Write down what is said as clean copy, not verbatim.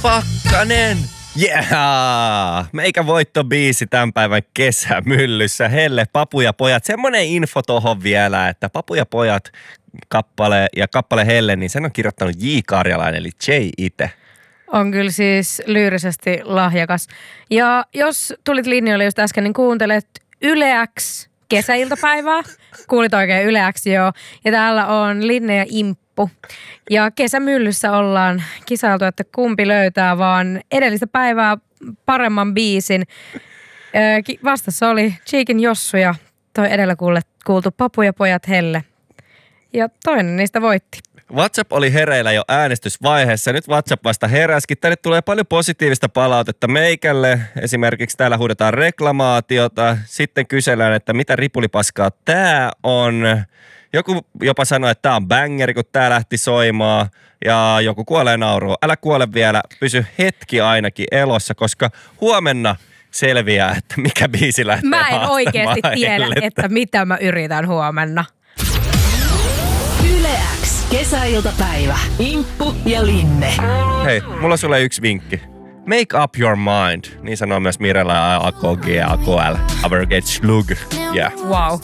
Pakkanen! Yeah! Meikä voittobiisi tämän päivän kesämyllyssä. Helle, Papu ja pojat. Semmoinen info tohon vielä, että Papu ja pojat kappale Helle, niin sen on kirjoittanut J. Karjalainen, eli J itse. On kyllä siis lyyrisesti lahjakas. Ja jos tulit linjoille just äsken, niin kuuntelet Yle X kesäiltapäivää. Kuulit oikein Yle X, joo. Ja täällä on Linne ja Imppu. Ja kesämyllyssä ollaan kisailtu, että kumpi löytää vaan edellistä päivää paremman biisin. Vastassa oli Cheekin Jossu ja toi edellä kuultu Papu ja pojat Helle. Ja toinen niistä voitti. WhatsApp oli hereillä jo äänestysvaiheessa. Nyt WhatsApp vasta heräskin. Tänne tulee paljon positiivista palautetta meikälle. Esimerkiksi täällä huudetaan reklamaatiota. Sitten kysellään, että mitä ripulipaskaa tää on. Joku jopa sanoi, että tää on bangeri, kun tää lähti soimaan. Ja joku kuolee nauruun. Älä kuole vielä. Pysy hetki ainakin elossa, koska huomenna selviää, että mikä biisi lähtee Mä en oikeasti tiedä, Hellettä. että mitä mä yritän huomenna. Yle X kesäiltapäivä. Imppu ja Linne. Hei, mulla on sulle yksi vinkki. Make up your mind. Niin sanoo myös Mirella ja AKG ja AKL. Average Slug. Yeah. Wow.